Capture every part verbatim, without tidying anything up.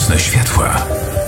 Nocne światła.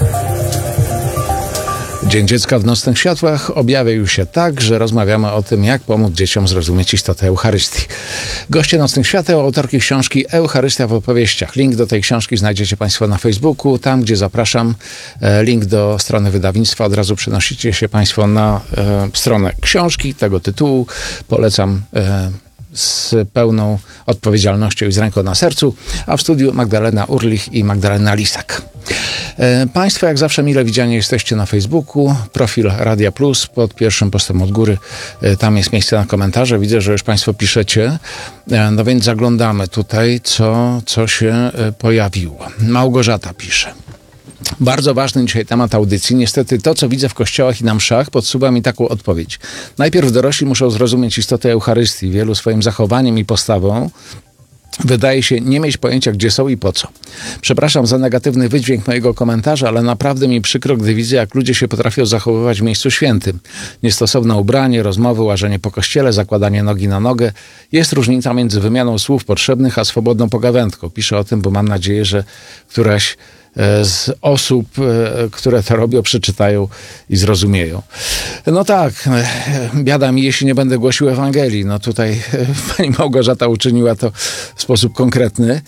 Dzień Dziecka w Nocnych Światłach objawił się tak, że rozmawiamy o tym, jak pomóc dzieciom zrozumieć istotę Eucharystii. Goście Nocnych Świateł, autorki książki Eucharystia w opowieściach. Link do tej książki znajdziecie Państwo na Facebooku, tam gdzie zapraszam. Link do strony wydawnictwa. Od razu przenosicie się Państwo na e, stronę książki tego tytułu. Polecam e, z pełną odpowiedzialnością i z ręką na sercu. A w studiu Magdalena Urlich i Magdalena Lisak. Państwo jak zawsze mile widziani jesteście na Facebooku, profil Radia Plus pod pierwszym postem od góry, tam jest miejsce na komentarze, widzę, że już Państwo piszecie, no więc zaglądamy tutaj, co, co się pojawiło. Małgorzata pisze. Bardzo ważny dzisiaj temat audycji. Niestety to, co widzę w kościołach i na mszach, podsuwa mi taką odpowiedź. Najpierw dorośli muszą zrozumieć istotę Eucharystii. Wielu swoim zachowaniem i postawą wydaje się nie mieć pojęcia, gdzie są i po co. Przepraszam za negatywny wydźwięk mojego komentarza, ale naprawdę mi przykro, gdy widzę, jak ludzie się potrafią zachowywać w miejscu świętym. Niestosowne ubranie, rozmowy, łażenie po kościele, zakładanie nogi na nogę. Jest różnica między wymianą słów potrzebnych, a swobodną pogawędką. Piszę o tym, bo mam nadzieję, że któraś z osób, które to robią, przeczytają i zrozumieją. No tak, biada mi, jeśli nie będę głosił Ewangelii. No tutaj pani Małgorzata uczyniła to w sposób konkretny.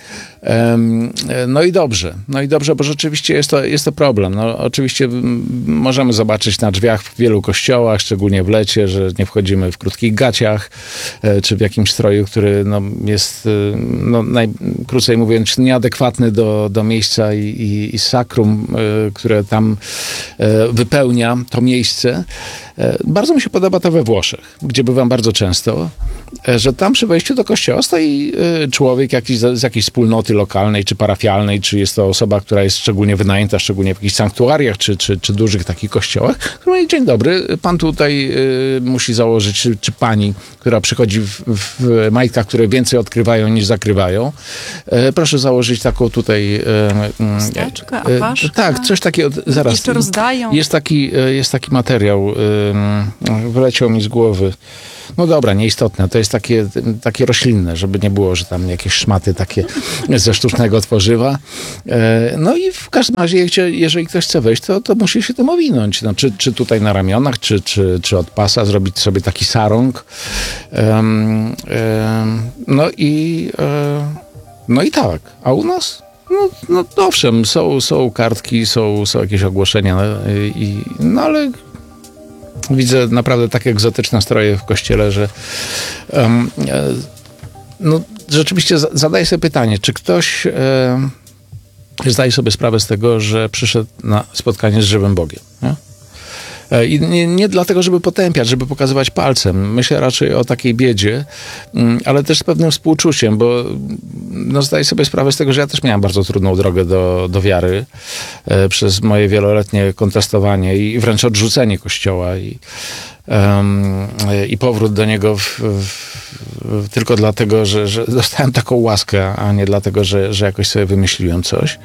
No i dobrze, no i dobrze, bo rzeczywiście jest to, jest to problem. No, oczywiście możemy zobaczyć na drzwiach w wielu kościołach, szczególnie w lecie, że nie wchodzimy w krótkich gaciach, czy w jakimś stroju, który no, jest, no, najkrócej mówiąc, nieadekwatny do, do miejsca i, i, i sakrum, które tam wypełnia to miejsce. Bardzo mi się podoba to we Włoszech, gdzie bywam bardzo często, że tam przy wejściu do kościoła stoi człowiek jakiś z jakiejś wspólnoty lokalnej, czy parafialnej, czy jest to osoba, która jest szczególnie wynajęta, szczególnie w jakichś sanktuariach, czy, czy, czy dużych takich kościołach, który mówi: dzień dobry, pan tutaj y, musi założyć, czy, czy pani, która przychodzi w, w majtkach, które więcej odkrywają niż zakrywają, y, proszę założyć taką tutaj... Y, Staczkę, y, apaszkę. Tak, coś takiego, zaraz. Jeszcze rozdają. Jest taki, jest taki materiał, y, wyleciał mi z głowy. No dobra, nieistotne. To jest takie, takie roślinne, żeby nie było, że tam jakieś szmaty takie ze sztucznego tworzywa. No i w każdym razie, jeżeli ktoś chce wejść, to, to musi się tym owinąć. No, czy, czy tutaj na ramionach, czy, czy, czy od pasa zrobić sobie taki sarąg. No i, no i tak. A u nas? No, no owszem, są, są kartki, są, są jakieś ogłoszenia, i, no ale widzę naprawdę tak egzotyczne stroje w kościele, że um, no, rzeczywiście zadaję sobie pytanie, czy ktoś um, zdaje sobie sprawę z tego, że przyszedł na spotkanie z żywym Bogiem. Nie? I nie, nie dlatego, żeby potępiać, żeby pokazywać palcem. Myślę raczej o takiej biedzie, ale też z pewnym współczuciem, bo no, zdaję sobie sprawę z tego, że ja też miałem bardzo trudną drogę do, do wiary e, przez moje wieloletnie kontestowanie i wręcz odrzucenie Kościoła i, um, i powrót do niego w, w, tylko dlatego, że, że dostałem taką łaskę, a nie dlatego, że, że jakoś sobie wymyśliłem coś.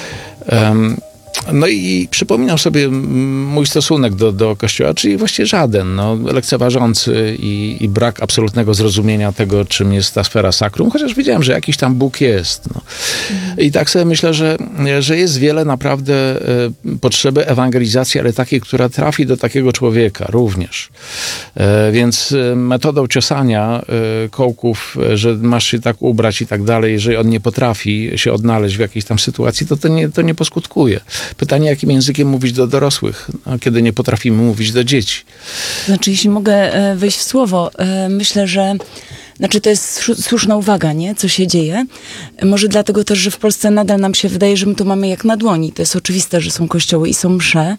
Um, No i przypominam sobie mój stosunek do, do Kościoła, czyli właściwie żaden, no, lekceważący i, i brak absolutnego zrozumienia tego, czym jest ta sfera sakrum, chociaż wiedziałem, że jakiś tam Bóg jest. No. I tak sobie myślę, że, że jest wiele naprawdę e, potrzeby ewangelizacji, ale takiej, która trafi do takiego człowieka również. E, więc metodą ciosania e, kołków, e, że masz się tak ubrać i tak dalej, jeżeli on nie potrafi się odnaleźć w jakiejś tam sytuacji, to to nie, to nie poskutkuje. Pytanie, jakim językiem mówić do dorosłych, a kiedy nie potrafimy mówić do dzieci. Znaczy, jeśli mogę wejść w słowo, myślę, że znaczy to jest słuszna uwaga, nie? Co się dzieje. Może dlatego też, że w Polsce nadal nam się wydaje, że my to mamy jak na dłoni. To jest oczywiste, że są kościoły i są msze,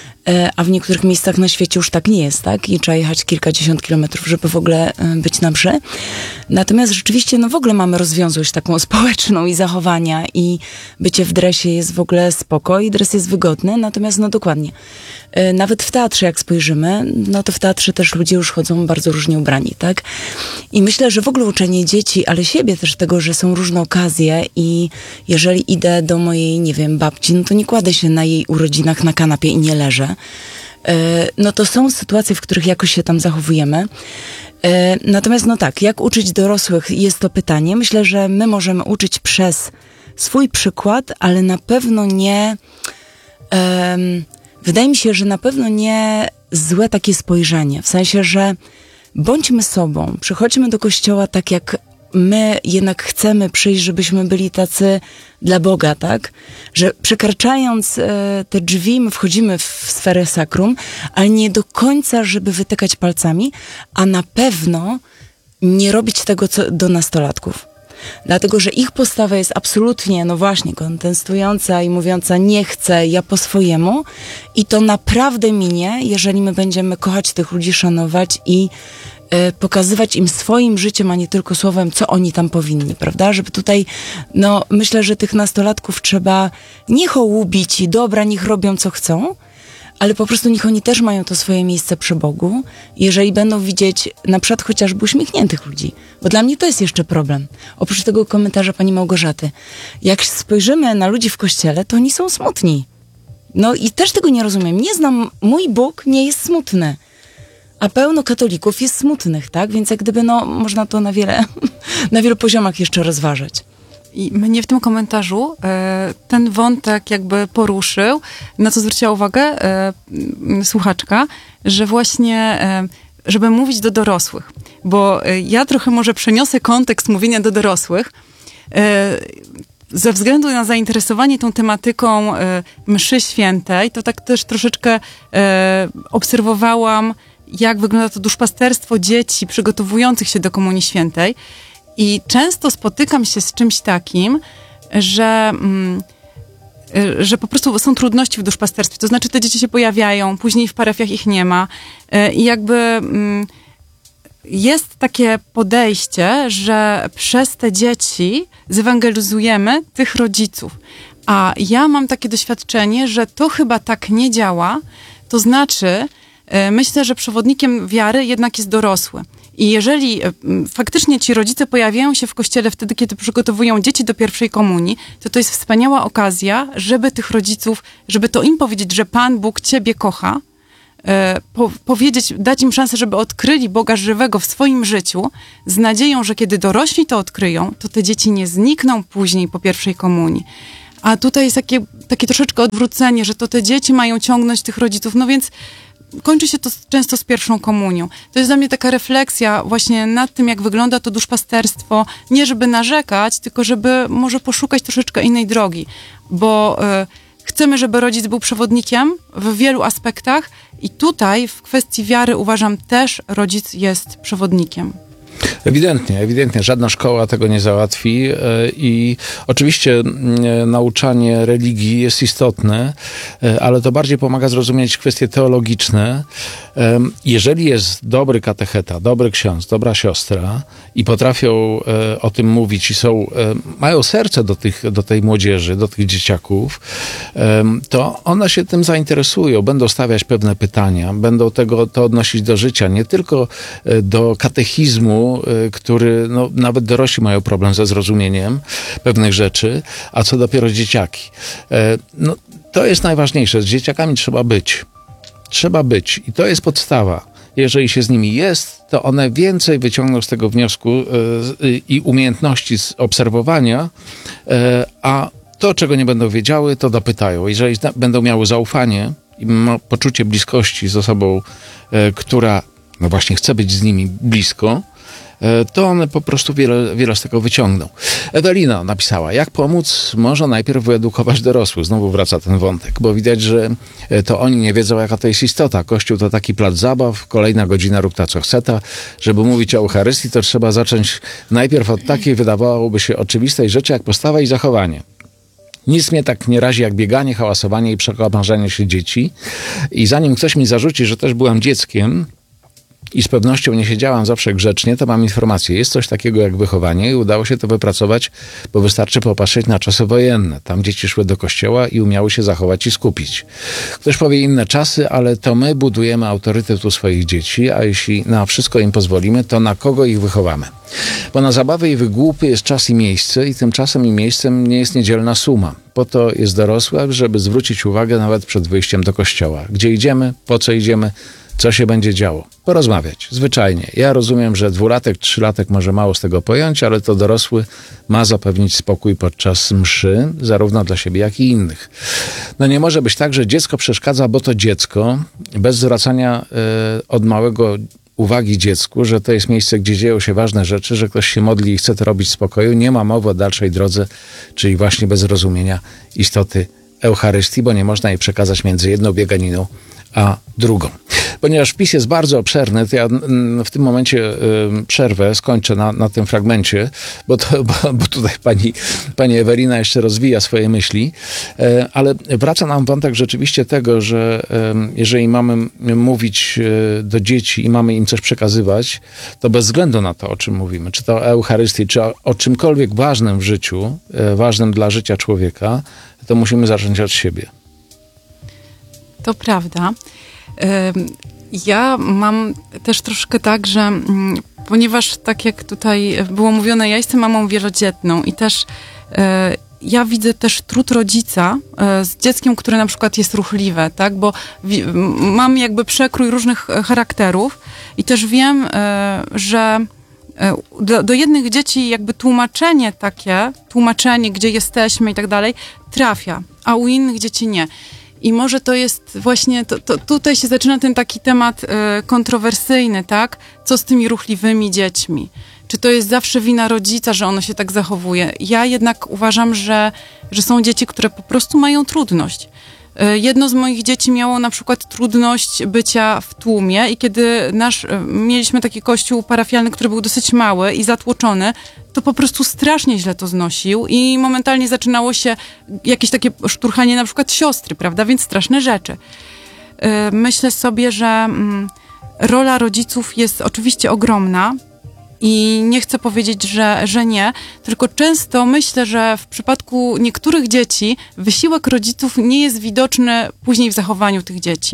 a w niektórych miejscach na świecie już tak nie jest, tak? I trzeba jechać kilkadziesiąt kilometrów, żeby w ogóle być na mszy. Natomiast rzeczywiście, no w ogóle mamy rozwiązłość taką społeczną i zachowania i bycie w dresie jest w ogóle spoko i dres jest wygodny, natomiast no dokładnie. Nawet w teatrze, jak spojrzymy, no to w teatrze też ludzie już chodzą bardzo różnie ubrani, tak? I myślę, że w ogóle uczenie dzieci, ale siebie też tego, że są różne okazje i jeżeli idę do mojej, nie wiem, babci, no to nie kładę się na jej urodzinach na kanapie i nie leżę. No to są sytuacje, w których jakoś się tam zachowujemy. Natomiast no tak, jak uczyć dorosłych, jest to pytanie. Myślę, że my możemy uczyć przez swój przykład, ale na pewno nie... Um, wydaje mi się, że na pewno nie złe takie spojrzenie. W sensie, że bądźmy sobą, przychodźmy do kościoła tak, jak my jednak chcemy przyjść, żebyśmy byli tacy dla Boga, tak? Że przekraczając e, te drzwi, my wchodzimy w sferę sakrum, ale nie do końca, żeby wytykać palcami, a na pewno nie robić tego co do nastolatków. Dlatego, że ich postawa jest absolutnie, no właśnie, kontestująca i mówiąca nie chcę, ja po swojemu i to naprawdę minie, jeżeli my będziemy kochać tych ludzi, szanować i y, pokazywać im swoim życiem, a nie tylko słowem, co oni tam powinni, prawda? Żeby tutaj, no myślę, że tych nastolatków trzeba nie hołubić i dobra, niech robią co chcą, ale po prostu niech oni też mają to swoje miejsce przy Bogu, jeżeli będą widzieć na przykład chociażby uśmiechniętych ludzi. Bo dla mnie to jest jeszcze problem. Oprócz tego komentarza pani Małgorzaty. Jak spojrzymy na ludzi w kościele, to oni są smutni. No i też tego nie rozumiem. Nie znam, mój Bóg nie jest smutny. A pełno katolików jest smutnych, tak? Więc jak gdyby, no, można to na wiele, na wielu poziomach jeszcze rozważać. I mnie w tym komentarzu e, ten wątek jakby poruszył, na co zwróciła uwagę e, słuchaczka, że właśnie, e, żeby mówić do dorosłych, bo e, ja trochę może przeniosę kontekst mówienia do dorosłych, e, ze względu na zainteresowanie tą tematyką e, mszy świętej, to tak też troszeczkę e, obserwowałam, jak wygląda to duszpasterstwo dzieci przygotowujących się do Komunii Świętej. I często spotykam się z czymś takim, że, że po prostu są trudności w duszpasterstwie. To znaczy te dzieci się pojawiają, później w parafiach ich nie ma. I jakby jest takie podejście, że przez te dzieci zewangelizujemy tych rodziców. A ja mam takie doświadczenie, że to chyba tak nie działa. To znaczy, myślę, że przewodnikiem wiary jednak jest dorosły. I jeżeli faktycznie ci rodzice pojawiają się w kościele wtedy, kiedy przygotowują dzieci do pierwszej komunii, to to jest wspaniała okazja, żeby tych rodziców, żeby to im powiedzieć, że Pan Bóg ciebie kocha, e, po, powiedzieć, dać im szansę, żeby odkryli Boga żywego w swoim życiu, z nadzieją, że kiedy dorośli to odkryją, to te dzieci nie znikną później po pierwszej komunii. A tutaj jest takie, takie troszeczkę odwrócenie, że to te dzieci mają ciągnąć tych rodziców, no więc kończy się to często z pierwszą komunią. To jest dla mnie taka refleksja właśnie nad tym, jak wygląda to duszpasterstwo. Nie żeby narzekać, tylko żeby może poszukać troszeczkę innej drogi. Bo y, chcemy, żeby rodzic był przewodnikiem w wielu aspektach i tutaj w kwestii wiary uważam też rodzic jest przewodnikiem. Ewidentnie, ewidentnie. Żadna szkoła tego nie załatwi i oczywiście nauczanie religii jest istotne, ale to bardziej pomaga zrozumieć kwestie teologiczne. Jeżeli jest dobry katecheta, dobry ksiądz, dobra siostra i potrafią o tym mówić i są, mają serce do, tych, do tej młodzieży, do tych dzieciaków, to one się tym zainteresują, będą stawiać pewne pytania, będą tego, to odnosić do życia, nie tylko do katechizmu, który, no, nawet dorośli mają problem ze zrozumieniem pewnych rzeczy, a co dopiero dzieciaki. No, to jest najważniejsze. Z dzieciakami trzeba być. Trzeba być. I to jest podstawa. Jeżeli się z nimi jest, to one więcej wyciągną z tego wniosku i umiejętności z obserwowania, a to, czego nie będą wiedziały, to dopytają. Jeżeli będą miały zaufanie i poczucie bliskości z osobą, która no właśnie chce być z nimi blisko, to one po prostu wiele, wiele z tego wyciągną. Ewelina napisała, jak pomóc? Może najpierw wyedukować dorosłych. Znowu wraca ten wątek, bo widać, że to oni nie wiedzą, jaka to jest istota. Kościół to taki plac zabaw, kolejna godzina rób ta, co chce ta. Żeby mówić o Eucharystii, to trzeba zacząć najpierw od takiej, wydawałoby się, oczywistej rzeczy, jak postawa i zachowanie. Nic mnie tak nie razi jak bieganie, hałasowanie i przekomarzanie się dzieci. I zanim ktoś mi zarzuci, że też byłam dzieckiem, i z pewnością nie siedziałam zawsze grzecznie, to mam informację. Jest coś takiego jak wychowanie i udało się to wypracować, bo wystarczy popatrzeć na czasy wojenne. Tam dzieci szły do kościoła i umiały się zachować i skupić. Ktoś powie inne czasy, ale to my budujemy autorytet u swoich dzieci, a jeśli na wszystko im pozwolimy, to na kogo ich wychowamy? Bo na zabawy i wygłupy jest czas i miejsce i tym czasem i miejscem nie jest niedzielna suma. Po to jest dorosła, żeby zwrócić uwagę nawet przed wyjściem do kościoła. Gdzie idziemy, po co idziemy, Co się będzie działo? Porozmawiać, zwyczajnie. Ja rozumiem, że dwulatek, trzylatek może mało z tego pojąć, ale to dorosły ma zapewnić spokój podczas mszy, zarówno dla siebie, jak i innych. No nie może być tak, że dziecko przeszkadza, bo to dziecko, bez zwracania y, od małego uwagi dziecku, że to jest miejsce, gdzie dzieją się ważne rzeczy, że ktoś się modli i chce to robić w spokoju. Nie ma mowy o dalszej drodze, czyli właśnie bez rozumienia istoty Eucharystii, bo nie można jej przekazać między jedną bieganiną a drugą. Ponieważ wpis jest bardzo obszerny, to ja w tym momencie przerwę, skończę na, na tym fragmencie, bo, to, bo, bo tutaj pani, pani Ewelina jeszcze rozwija swoje myśli, ale wraca nam wątek rzeczywiście tego, że jeżeli mamy mówić do dzieci i mamy im coś przekazywać, to bez względu na to, o czym mówimy, czy to o Eucharystii, czy o, o czymkolwiek ważnym w życiu, ważnym dla życia człowieka, to musimy zacząć od siebie. To prawda. Ja mam też troszkę tak, że ponieważ tak jak tutaj było mówione, ja jestem mamą wielodzietną i też ja widzę też trud rodzica z dzieckiem, które na przykład jest ruchliwe, tak? Bo mam jakby przekrój różnych charakterów i też wiem, że do, do jednych dzieci jakby tłumaczenie takie, tłumaczenie, gdzie jesteśmy i tak dalej, trafia, a u innych dzieci nie. I może to jest właśnie, to, to tutaj się zaczyna ten taki temat y, kontrowersyjny, tak? Co z tymi ruchliwymi dziećmi? Czy to jest zawsze wina rodzica, że ono się tak zachowuje? Ja jednak uważam, że, że są dzieci, które po prostu mają trudność. Y, jedno z moich dzieci miało na przykład trudność bycia w tłumie i kiedy nasz, y, mieliśmy taki kościół parafialny, który był dosyć mały i zatłoczony, to po prostu strasznie źle to znosił i momentalnie zaczynało się jakieś takie szturchanie na przykład siostry, prawda? Więc straszne rzeczy. Myślę sobie, że rola rodziców jest oczywiście ogromna i nie chcę powiedzieć, że, że nie, tylko często myślę, że w przypadku niektórych dzieci wysiłek rodziców nie jest widoczny później w zachowaniu tych dzieci.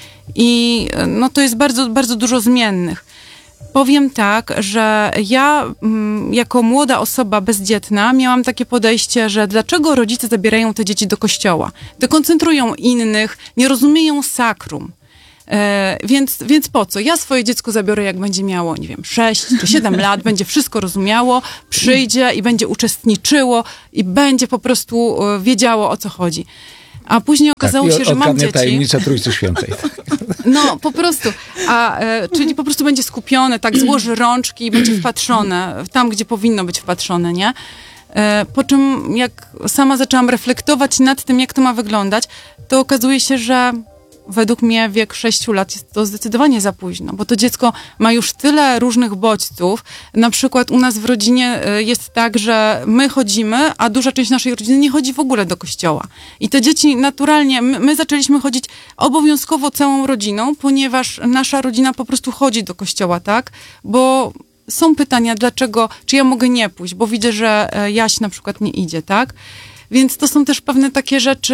I no, to jest bardzo, bardzo dużo zmiennych. Powiem tak, że ja m, jako młoda osoba bezdzietna miałam takie podejście, że dlaczego rodzice zabierają te dzieci do kościoła? Dekoncentrują innych, nie rozumieją sakrum. E, więc, więc po co? Ja swoje dziecko zabiorę, jak będzie miało, nie wiem, sześć czy siedem lat, będzie wszystko rozumiało, przyjdzie i będzie uczestniczyło i będzie po prostu e, wiedziało, o co chodzi. A później okazało tak, się, że mam dzieci. Tajemnicę Trójcy Świętej. No, po prostu. A, e, czyli po prostu będzie skupione, tak, złoży rączki i będzie wpatrzone tam, gdzie powinno być wpatrzone, nie? E, po czym jak sama zaczęłam reflektować nad tym, jak to ma wyglądać, to okazuje się, że według mnie wiek sześciu lat jest to zdecydowanie za późno, bo to dziecko ma już tyle różnych bodźców. Na przykład u nas w rodzinie jest tak, że my chodzimy, a duża część naszej rodziny nie chodzi w ogóle do kościoła. I te dzieci naturalnie, my, my zaczęliśmy chodzić obowiązkowo całą rodziną, ponieważ nasza rodzina po prostu chodzi do kościoła, tak? Bo są pytania, dlaczego, czy ja mogę nie pójść, bo widzę, że Jaś na przykład nie idzie, tak? Więc to są też pewne takie rzeczy,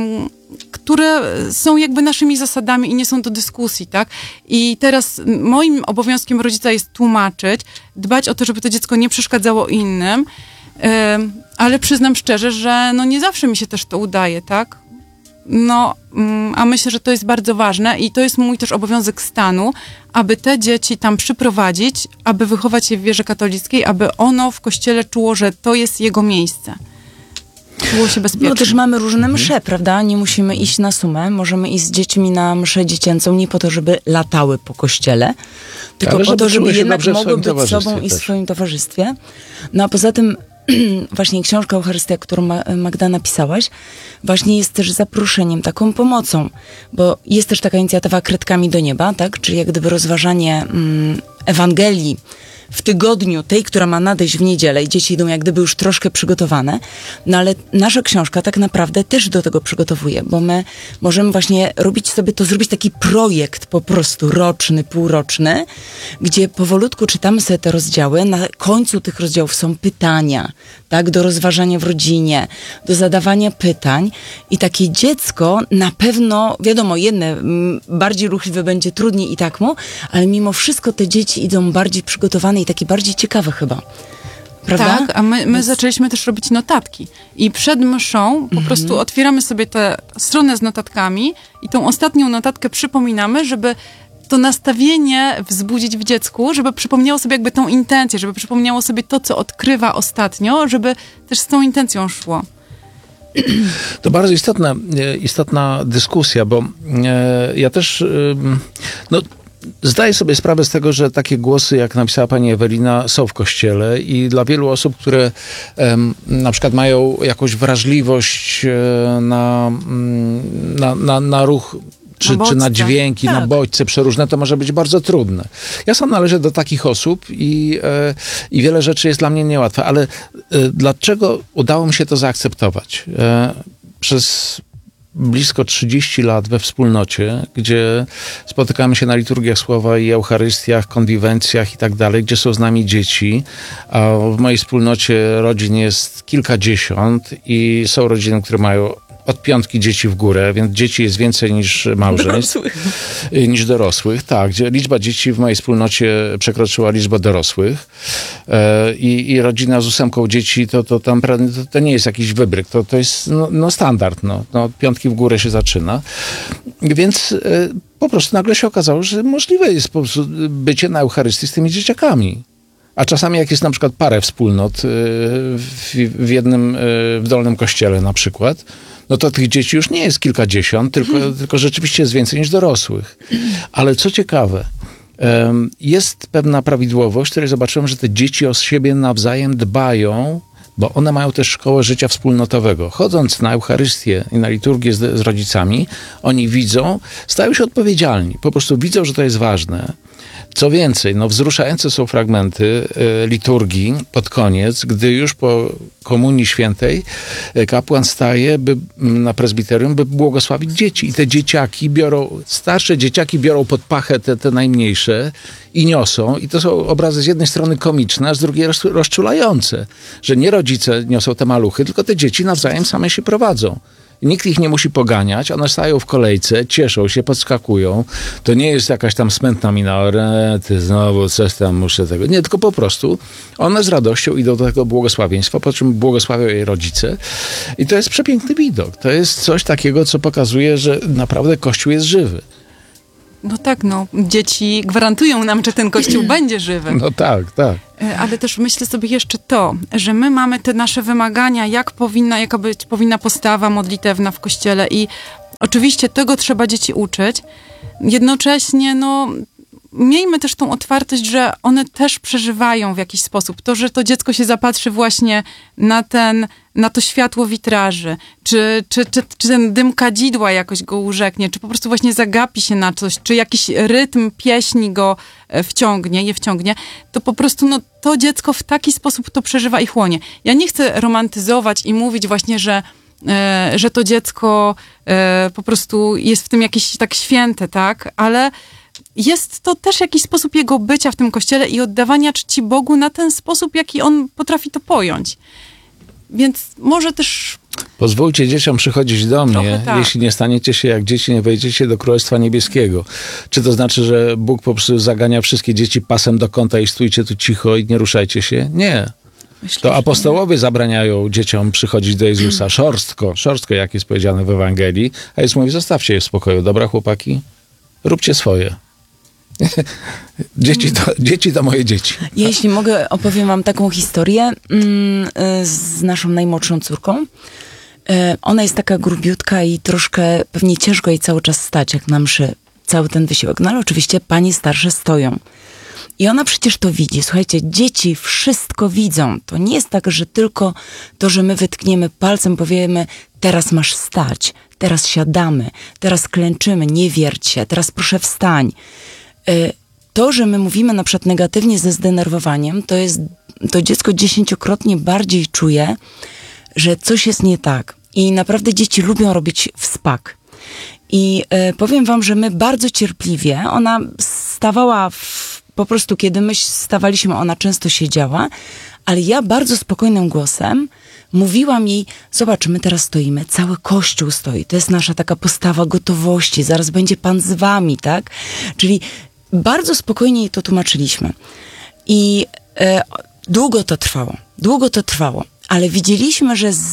które są jakby naszymi zasadami i nie są do dyskusji, tak? I teraz moim obowiązkiem rodzica jest tłumaczyć, dbać o to, żeby to dziecko nie przeszkadzało innym, ale przyznam szczerze, że no nie zawsze mi się też to udaje, tak? No, a myślę, że to jest bardzo ważne i to jest mój też obowiązek stanu, aby te dzieci tam przyprowadzić, aby wychować je w wierze katolickiej, aby ono w kościele czuło, że to jest jego miejsce. Było się bezpiecznie. No też mamy różne msze, prawda? Nie musimy iść na sumę. Możemy iść z dziećmi na mszę dziecięcą nie po to, żeby latały po kościele, tylko ale po to, żeby jednak mogły być sobą sobą i w też. swoim towarzystwie. No a poza tym właśnie książka Eucharystia, którą Magda napisałaś, właśnie jest też zaproszeniem, taką pomocą, bo jest też taka inicjatywa Kredkami do Nieba, tak? Czyli jak gdyby rozważanie mm, Ewangelii w tygodniu, tej, która ma nadejść w niedzielę i dzieci idą jak gdyby już troszkę przygotowane, no ale nasza książka tak naprawdę też do tego przygotowuje, bo my możemy właśnie robić sobie to, zrobić taki projekt po prostu roczny, półroczny, gdzie powolutku czytamy sobie te rozdziały, na końcu tych rozdziałów są pytania, tak, do rozważania w rodzinie, do zadawania pytań i takie dziecko na pewno, wiadomo, jedne m, bardziej ruchliwe będzie trudniej i tak mu, ale mimo wszystko te dzieci idą bardziej przygotowane i takie bardziej ciekawe chyba. Prawda? Tak, a my, my zaczęliśmy też robić notatki. I przed mszą po mm-hmm. prostu otwieramy sobie tę stronę z notatkami i tą ostatnią notatkę przypominamy, żeby to nastawienie wzbudzić w dziecku, żeby przypomniało sobie jakby tą intencję, żeby przypomniało sobie to, co odkrywa ostatnio, żeby też z tą intencją szło. To bardzo istotna, istotna dyskusja, bo e, ja też e, no, zdaję sobie sprawę z tego, że takie głosy, jak napisała pani Ewelina, są w Kościele i dla wielu osób, które e, na przykład mają jakąś wrażliwość e, na, na, na, na ruch Czy, na czy na dźwięki, tak. na bodźce przeróżne, to może być bardzo trudne. Ja sam należę do takich osób i, e, i wiele rzeczy jest dla mnie niełatwe, ale e, dlaczego udało mi się to zaakceptować? E, przez blisko trzydzieści lat we wspólnocie, gdzie spotykamy się na liturgiach słowa i eucharystiach, konwiwencjach i tak dalej, gdzie są z nami dzieci, a w mojej wspólnocie rodzin jest kilkadziesiąt i są rodziny, które mają od piątki dzieci w górę, więc dzieci jest więcej niż małżeństw. Dorosłych. Niż dorosłych, tak. Gdzie liczba dzieci w mojej wspólnocie przekroczyła liczbę dorosłych. E, i, I rodzina z ósemką dzieci, to, to tam to, to nie jest jakiś wybryk, to, to jest no, no standard. No. No, od piątki w górę się zaczyna. Więc e, po prostu nagle się okazało, że możliwe jest po prostu bycie na Eucharystii z tymi dzieciakami. A czasami jak jest na przykład parę wspólnot w, w jednym, w Dolnym Kościele na przykład, no to tych dzieci już nie jest kilkadziesiąt, tylko, hmm. tylko rzeczywiście jest więcej niż dorosłych. Ale co ciekawe, jest pewna prawidłowość, w której zobaczyłem, że te dzieci o siebie nawzajem dbają, bo one mają też szkołę życia wspólnotowego. Chodząc na Eucharystię i na liturgię z, z rodzicami, oni widzą, stają się odpowiedzialni. Po prostu widzą, że to jest ważne. Co więcej, no wzruszające są fragmenty e, liturgii pod koniec, gdy już po Komunii Świętej e, kapłan staje by, na prezbiterium, by błogosławić dzieci. I te dzieciaki biorą, starsze dzieciaki biorą pod pachę te, te najmniejsze i niosą. I to są obrazy z jednej strony komiczne, a z drugiej roz, rozczulające. Że nie rodzice niosą te maluchy, tylko te dzieci nawzajem same się prowadzą. Nikt ich nie musi poganiać, one stają w kolejce, cieszą się, podskakują. To nie jest jakaś tam smętna mina, ty znowu coś tam muszę tego. Nie, tylko po prostu one z radością idą do tego błogosławieństwa, po czym błogosławią jej rodzice. I to jest przepiękny widok. To jest coś takiego, co pokazuje, że naprawdę Kościół jest żywy. No tak, no. Dzieci gwarantują nam, że ten Kościół będzie żywy. No tak, tak. Ale też myślę sobie jeszcze to, że my mamy te nasze wymagania, jak powinna, jaka być powinna postawa modlitewna w Kościele i oczywiście tego trzeba dzieci uczyć. Jednocześnie, no, miejmy też tą otwartość, że one też przeżywają w jakiś sposób. To, że to dziecko się zapatrzy właśnie na ten, na to światło witraży, czy, czy, czy, czy ten dym kadzidła jakoś go urzeknie, czy po prostu właśnie zagapi się na coś, czy jakiś rytm pieśni go wciągnie, je wciągnie, to po prostu no, to dziecko w taki sposób to przeżywa i chłonie. Ja nie chcę romantyzować i mówić właśnie, że E, że to dziecko e, po prostu jest w tym jakieś tak święte, tak? Ale jest to też jakiś sposób jego bycia w tym Kościele i oddawania czci Bogu na ten sposób, jaki on potrafi to pojąć. Więc może też... Pozwólcie dzieciom przychodzić do mnie, tak. Jeśli nie staniecie się jak dzieci, nie wejdziecie do Królestwa Niebieskiego. Czy to znaczy, że Bóg po prostu zagania wszystkie dzieci pasem do kąta i stójcie tu cicho i nie ruszajcie się? Nie. Myślę, to apostołowie zabraniają dzieciom przychodzić do Jezusa szorstko, szorstko jak jest powiedziane w Ewangelii, a Jezus mówi, zostawcie je w spokoju. Dobra, chłopaki? Róbcie swoje. Dzieci to, dzieci to moje dzieci. Jeśli mogę, opowiem wam taką historię mm, z naszą najmłodszą córką. Ona jest taka grubiutka i troszkę pewnie ciężko jej cały czas stać, jak na mszy, cały ten wysiłek. No ale oczywiście panie starsze stoją. I ona przecież to widzi. Słuchajcie, dzieci wszystko widzą. To nie jest tak, że tylko to, że my wytkniemy palcem, powiemy, teraz masz stać, teraz siadamy, teraz klęczymy, nie wierć się, teraz proszę wstań. To, że my mówimy na przykład negatywnie ze zdenerwowaniem, to jest, to dziecko dziesięciokrotnie bardziej czuje, że coś jest nie tak. I naprawdę dzieci lubią robić wspak. I y, powiem wam, że my bardzo cierpliwie, ona stawała w, po prostu, kiedy my stawaliśmy, ona często siedziała, ale ja bardzo spokojnym głosem mówiłam jej, zobacz, my teraz stoimy, cały Kościół stoi, to jest nasza taka postawa gotowości, zaraz będzie Pan z wami, tak? Czyli bardzo spokojnie jej to tłumaczyliśmy. I y, długo to trwało, długo to trwało, ale widzieliśmy, że z,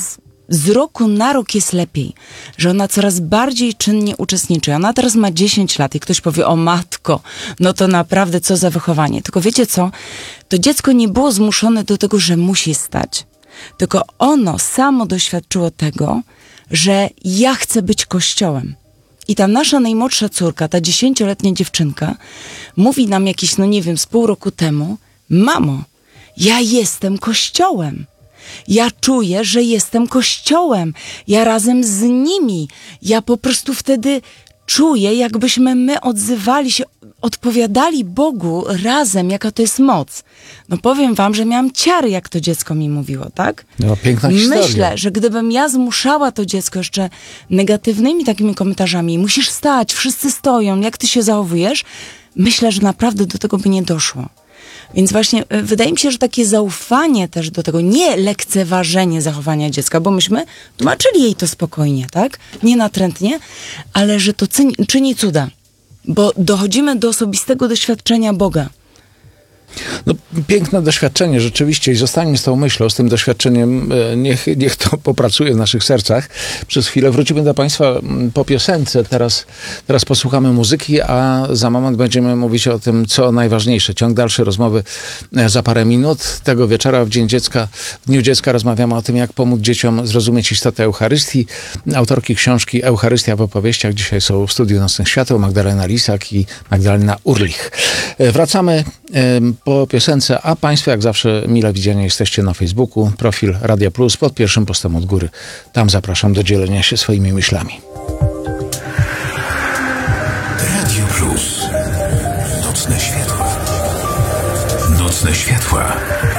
z roku na rok jest lepiej, że ona coraz bardziej czynnie uczestniczy. Ona teraz ma dziesięć lat i ktoś powie, o matko, no to naprawdę co za wychowanie. Tylko wiecie co? To dziecko nie było zmuszone do tego, że musi stać. Tylko ono samo doświadczyło tego, że ja chcę być Kościołem. I ta nasza najmłodsza córka, ta dziesięcioletnia dziewczynka, mówi nam jakiś, no nie wiem, z pół roku temu, mamo, ja jestem Kościołem. Ja czuję, że jestem Kościołem. Ja razem z nimi. Ja po prostu wtedy czuję, jakbyśmy my odzywali się, odpowiadali Bogu razem, jaka to jest moc. No powiem wam, że miałam ciary, jak to dziecko mi mówiło, tak? No, piękna historia. Myślę, że gdybym ja zmuszała to dziecko jeszcze negatywnymi takimi komentarzami, musisz stać, wszyscy stoją, jak ty się zachowujesz, myślę, że naprawdę do tego by nie doszło. Więc właśnie y, wydaje mi się, że takie zaufanie też do tego, nie lekceważenie zachowania dziecka, bo myśmy tłumaczyli jej to spokojnie, tak? Nie natrętnie, ale że to czyni, czyni cuda, bo dochodzimy do osobistego doświadczenia Boga. No, piękne doświadczenie rzeczywiście i zostańmy z tą myślą, z tym doświadczeniem, niech, niech to popracuje w naszych sercach. Przez chwilę wrócimy do Państwa po piosence, teraz, teraz posłuchamy muzyki, a za moment będziemy mówić o tym, co najważniejsze. Ciąg dalszy rozmowy za parę minut. Tego wieczora w Dzień Dziecka, w Dniu Dziecka rozmawiamy o tym, jak pomóc dzieciom zrozumieć istotę Eucharystii. Autorki książki Eucharystia w opowieściach dzisiaj są w studiu Nocnych Świateł, Magdalena Lisak i Magdalena Urlich. Wracamy po piosence, a Państwo jak zawsze mile widziani jesteście na Facebooku, profil Radia Plus pod pierwszym postem od góry. Tam zapraszam do dzielenia się swoimi myślami. Radio Plus. Nocne światła. Nocne światła.